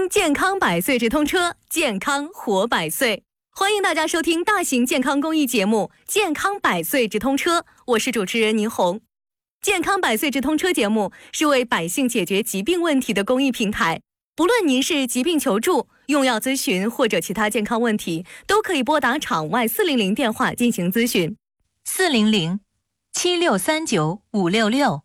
健康百岁直通车，健康活百岁。欢迎大家收听大型健康公益节目《健康百岁直通车》，我是主持人倪虹。健康百岁直通车节目是为百姓解决疾病问题的公益平台，不论您是疾病求助、用药咨询或者其他健康问题，都可以拨打场外400电话进行咨询。 400-7639-566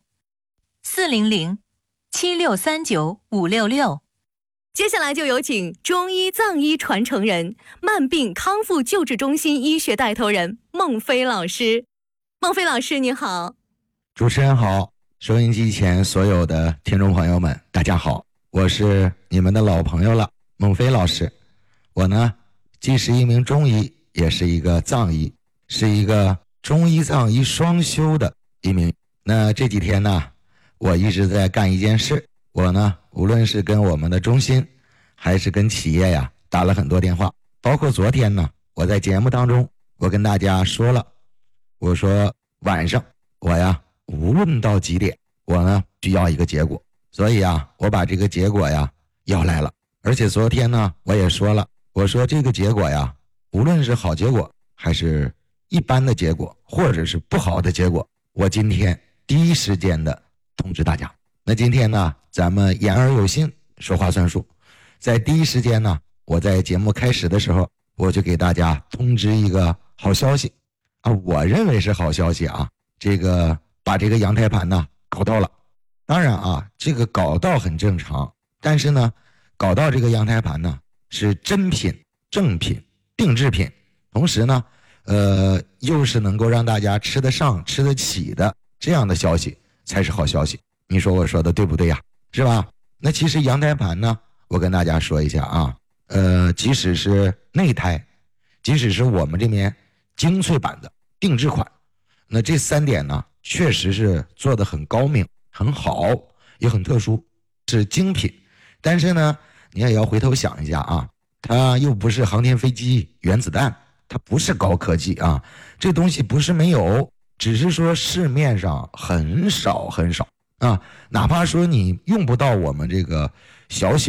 400-7639-566。 接下来就有请中医藏医传承人、慢病康复救治中心医学带头人孟飞老师。孟飞老师您好。 主持人好，收音机前所有的听众朋友们大家好，我是你们的老朋友了，孟飞老师。我呢既是一名中医，也是一个藏医，是一个中医藏医双修的一名。那这几天呢，我一直在干一件事，我呢无论是跟我们的中心还是跟企业呀打了很多电话，包括昨天呢，我在节目当中我跟大家说了，我说晚上我呀无论到几点，我呢就要一个结果，所以啊我把这个结果呀要来了。而且昨天呢我也说了，我说这个结果呀，无论是好结果还是一般的结果，或者是不好的结果，我今天第一时间的通知大家。那今天呢咱们言而有信，说话算数，在第一时间呢，我在节目开始的时候我就给大家通知一个好消息啊，我认为是好消息啊，这个把这个阳台盘呢搞到了。当然啊，这个搞到很正常，但是呢搞到这个阳台盘呢是真品、正品、定制品，同时呢又是能够让大家吃得上、吃得起的这样的消息才是好消息。你说我说的对不对呀？是吧？那其实阳台盘呢，我跟大家说一下啊，即使是内胎，即使是我们这边精粹版的定制款，那这3点呢确实是做得很高明、很好，也很特殊，是精品。但是呢你也要回头想一下啊，它又不是航天飞机、原子弹，它不是高科技啊，这东西不是没有，只是说市面上很少很少啊，哪怕说你用不到我们这个小